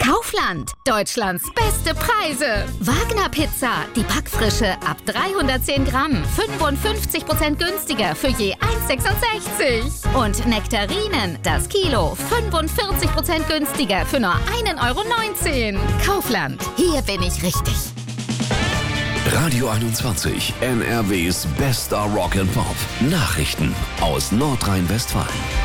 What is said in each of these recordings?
Kaufland, Deutschlands beste Preise. Wagner Pizza, die Backfrische ab 310 Gramm, 55% günstiger für je 1,66. Und Nektarinen, das Kilo, 45% günstiger für nur 1,19 €. Kaufland, hier bin ich richtig. Radio 21, NRWs bester Rock and Pop. Nachrichten aus Nordrhein-Westfalen.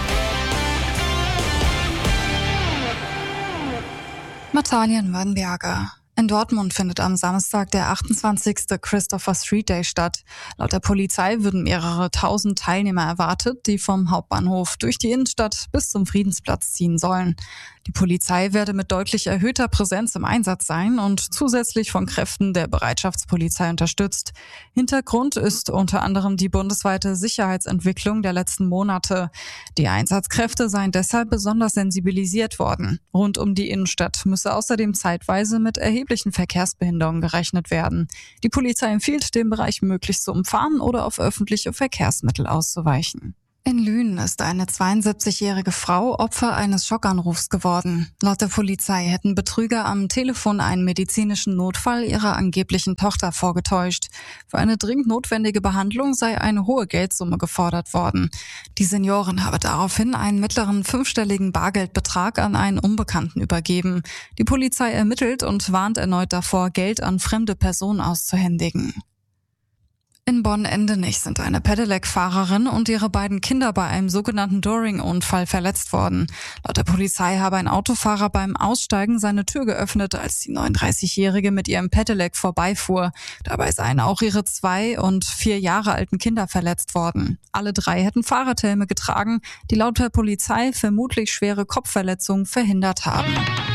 Natalia Mörnberger. In Dortmund findet am Samstag der 28. Christopher Street Day statt. Laut der Polizei würden mehrere tausend Teilnehmer erwartet, die vom Hauptbahnhof durch die Innenstadt bis zum Friedensplatz ziehen sollen. Die Polizei werde mit deutlich erhöhter Präsenz im Einsatz sein und zusätzlich von Kräften der Bereitschaftspolizei unterstützt. Hintergrund ist unter anderem die bundesweite Sicherheitsentwicklung der letzten Monate. Die Einsatzkräfte seien deshalb besonders sensibilisiert worden. Rund um die Innenstadt müsse außerdem zeitweise mit erheblichen Verkehrsbehinderungen gerechnet werden. Die Polizei empfiehlt, den Bereich möglichst zu umfahren oder auf öffentliche Verkehrsmittel auszuweichen. In Lünen ist eine 72-jährige Frau Opfer eines Schockanrufs geworden. Laut der Polizei hätten Betrüger am Telefon einen medizinischen Notfall ihrer angeblichen Tochter vorgetäuscht. Für eine dringend notwendige Behandlung sei eine hohe Geldsumme gefordert worden. Die Seniorin habe daraufhin einen mittleren 5-stelligen Bargeldbetrag an einen Unbekannten übergeben. Die Polizei ermittelt und warnt erneut davor, Geld an fremde Personen auszuhändigen. In Bonn-Endenich sind eine Pedelec-Fahrerin und ihre beiden Kinder bei einem sogenannten Doring-Unfall verletzt worden. Laut der Polizei habe ein Autofahrer beim Aussteigen seine Tür geöffnet, als die 39-Jährige mit ihrem Pedelec vorbeifuhr. Dabei seien auch ihre 2 und 4 Jahre alten Kinder verletzt worden. Alle 3 hätten Fahrradhelme getragen, die laut der Polizei vermutlich schwere Kopfverletzungen verhindert haben.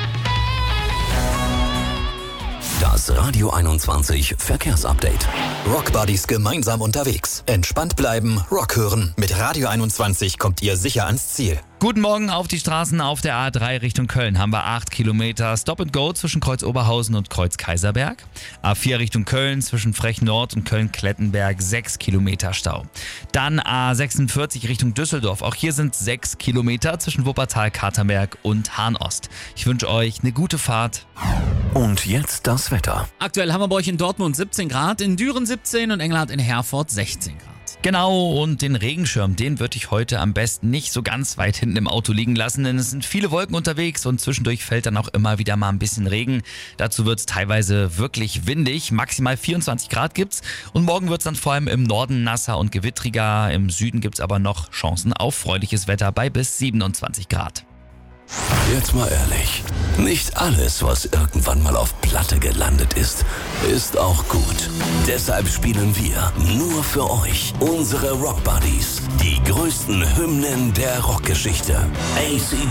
Das Radio 21 Verkehrsupdate. Rock Buddies gemeinsam unterwegs. Entspannt bleiben, Rock hören. Mit Radio 21 kommt ihr sicher ans Ziel. Guten Morgen auf die Straßen. Auf der A3 Richtung Köln haben wir 8 Kilometer Stop and Go zwischen Kreuz Oberhausen und Kreuz Kaiserberg. A4 Richtung Köln zwischen Frech Nord und Köln-Klettenberg 6 Kilometer Stau. Dann A46 Richtung Düsseldorf. Auch hier sind 6 Kilometer zwischen Wuppertal, Katernberg und Hahn-Ost. Ich wünsche euch eine gute Fahrt. Und jetzt das Wetter. Aktuell haben wir bei euch in Dortmund 17 Grad, in Düren 17 und Engelhardt in Herford 16 Grad. Genau, und den Regenschirm, den würde ich heute am besten nicht so ganz weit hinten im Auto liegen lassen, denn es sind viele Wolken unterwegs und zwischendurch fällt dann auch immer wieder mal ein bisschen Regen. Dazu wird es teilweise wirklich windig, maximal 24 Grad gibt's und morgen wird es dann vor allem im Norden nasser und gewittriger, im Süden gibt's aber noch Chancen auf freundliches Wetter bei bis 27 Grad. Jetzt mal ehrlich, nicht alles, was irgendwann mal auf Platte gelandet ist, ist auch gut. Deshalb spielen wir nur für euch unsere Rock Buddies, die größten Hymnen der Rockgeschichte. AC/DC,